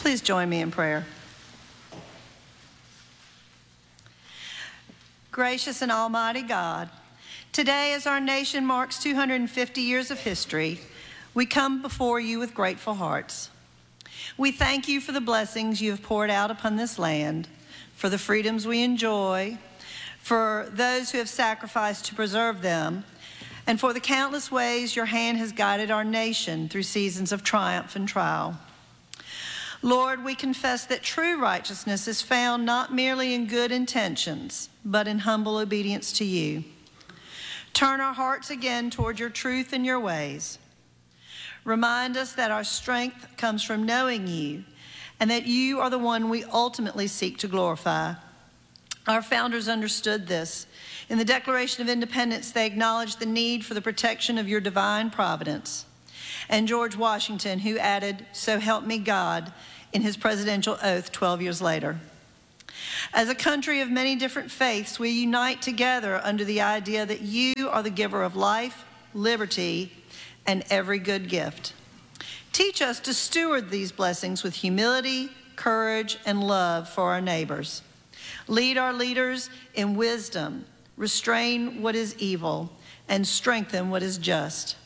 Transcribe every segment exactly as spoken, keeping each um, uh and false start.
Please join me in prayer. Gracious and almighty God, today as our nation marks two hundred fifty years of history, we come before you with grateful hearts. We thank you for the blessings you have poured out upon this land, for the freedoms we enjoy, for those who have sacrificed to preserve them, and for the countless ways your hand has guided our nation through seasons of triumph and trial. Lord, we confess that true righteousness is found not merely in good intentions, but in humble obedience to you. Turn our hearts again toward your truth and your ways. Remind us that our strength comes from knowing you, and that you are the one we ultimately seek to glorify. Our founders understood this. In the Declaration of Independence, they acknowledged the need for the protection of your divine providence. And George Washington, who added, "So help me God," in his presidential oath twelve years later. As a country of many different faiths, we unite together under the idea that you are the giver of life, liberty, and every good gift. Teach us to steward these blessings with humility, courage, and love for our neighbors. Lead our leaders in wisdom, restrain what is evil, and strengthen what is just.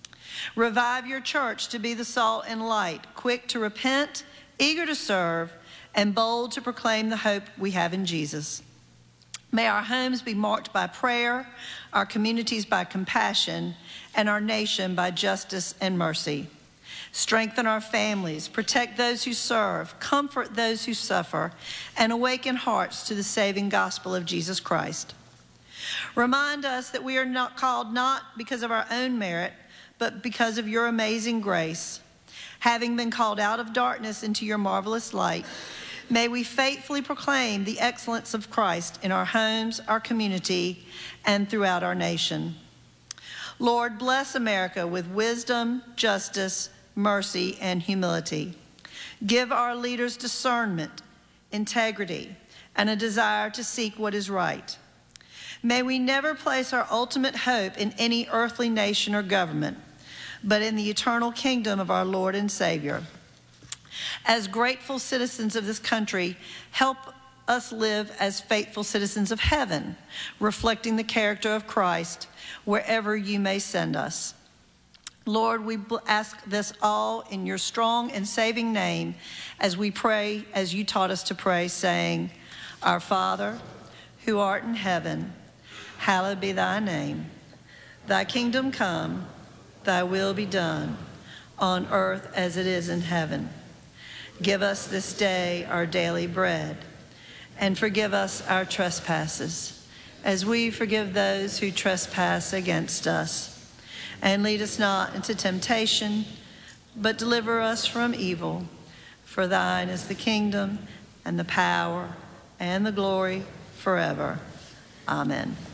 Revive your church to be the salt and light, quick to repent, eager to serve, and bold to proclaim the hope we have in Jesus. May our homes be marked by prayer, our communities by compassion, and our nation by justice and mercy. Strengthen our families, protect those who serve, comfort those who suffer, and awaken hearts to the saving gospel of Jesus Christ. Remind us that we are not called not because of our own merit, but because of your amazing grace. Having been called out of darkness into your marvelous light, may we faithfully proclaim the excellence of Christ in our homes, our community, and throughout our nation. Lord, bless America with wisdom, justice, mercy, and humility. Give our leaders discernment, integrity, and a desire to seek what is right. May we never place our ultimate hope in any earthly nation or government, but in the eternal kingdom of our Lord and Savior. As grateful citizens of this country, help us live as faithful citizens of heaven, reflecting the character of Christ wherever you may send us. Lord, we ask this all in your strong and saving name as we pray as you taught us to pray, saying, Our Father, who art in heaven, hallowed be thy name. Thy kingdom come, thy will be done, on earth as it is in heaven. Give us this day our daily bread, and forgive us our trespasses, as we forgive those who trespass against us. And lead us not into temptation, but deliver us from evil. For thine is the kingdom, and the power, and the glory forever. Amen.